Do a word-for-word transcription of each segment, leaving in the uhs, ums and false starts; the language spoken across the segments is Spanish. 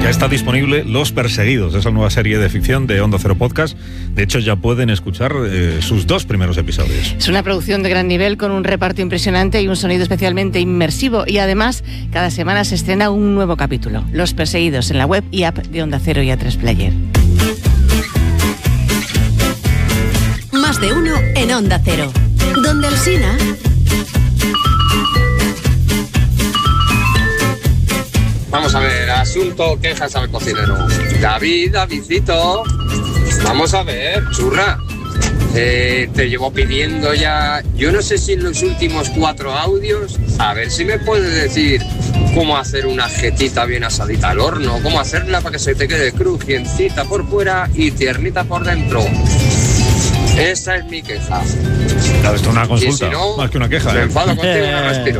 Ya está disponible Los Perseguidos, esa nueva serie de ficción de Onda Cero Podcast. De hecho, ya pueden escuchar eh, sus dos primeros episodios. Es una producción de gran nivel con un reparto impresionante y un sonido especialmente inmersivo. Y además, cada semana se estrena un nuevo capítulo. Los Perseguidos, en la web y app de Onda Cero y A tres Player. Más de uno en Onda Cero. Donde Alsina. Vamos a ver, asunto quejas al cocinero. David, Davidcito, vamos a ver, churra. Eh, te llevo pidiendo ya, yo no sé si en los últimos cuatro audios, a ver si me puedes decir cómo hacer una jetita bien asadita al horno, cómo hacerla para que se te quede crujiencita por fuera y tiernita por dentro. Esa es mi queja. Claro, esto es una consulta, si no, más que una queja. Me ¿eh? enfado contigo y no respiro.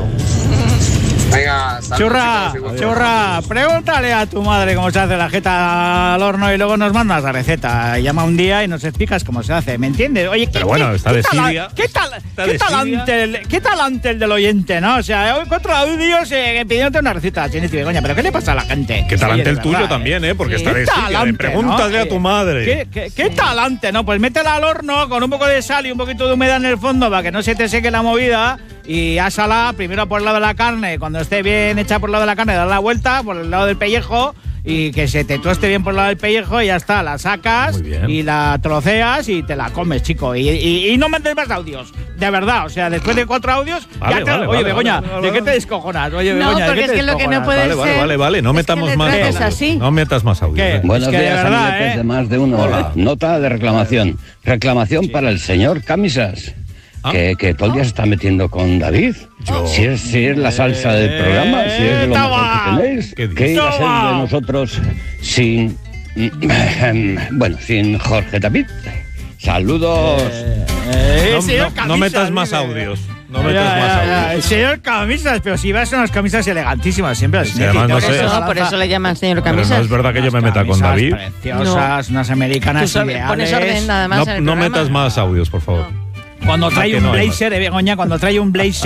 Venga, churra, churra, pregúntale a tu madre cómo se hace la jeta al horno y luego nos mandas la receta. Llama un día y nos explicas cómo se hace, ¿me entiendes? Oye, pero bueno, está de Siria. ¿Qué tal, qué talante el, qué talante el del oyente, ¿no? O sea, hoy cuatro audios eh, pidiéndote una receta, Chiniti Begoña, pero ¿qué le pasa a la gente? Qué talante Oye, el verdad, tuyo eh. también, ¿eh? Porque sí, está de Siria. Pregúntale, ¿no?, a tu madre. ¿Qué, qué, qué talante, no? Pues métela al horno con un poco de sal y un poquito de humedad en el fondo para que no se te seque la movida. Y asala primero por el lado de la carne, cuando esté bien hecha por el lado de la carne, dar la vuelta por el lado del pellejo y que se te tueste bien por el lado del pellejo y ya está, la sacas y la troceas y te la comes, chico. Y, y, y no mandes más audios, de verdad, o sea, después de cuatro audios, vale, ya te... vale, Oye, vale, Begoña, vale, vale, ¿de qué te descojonas? Oye, no, Begoña, porque ¿de qué es te que lo que no descojonas? puede Vale, ser... vale, vale, vale, no metamos más audios. audios. No metas más audios. ¿Qué? Buenos es que días, de verdad, amiguetes ¿eh? de Más de Uno. Hola. Nota de reclamación. Reclamación sí. para el señor Camisas. ¿Ah? Que, que todo el día se está metiendo con David. Yo. Si es, si es la salsa del programa, si es de lo mejor que tenéis, ¿Qué ¿qué iba a ser de nosotros sin... bueno, sin Jorge David? Saludos. Eh, eh, No, señor no, Camisas, no metas más dime. audios. No Ya, metas ya, más ya. audios. El señor Camisas, pero si vas a unas camisas elegantísimas siempre. Sí, además no Por sé. eso, por eso le llaman señor Pero Camisas. no es verdad que yo me Unas meta con camisas David. preciosas, unas americanas Tú sabes, ideales. pones orden nada más No, en el no programa. metas más audios, por favor. Cuando trae que un no hay blazer, eh, Begoña, cuando trae un blazer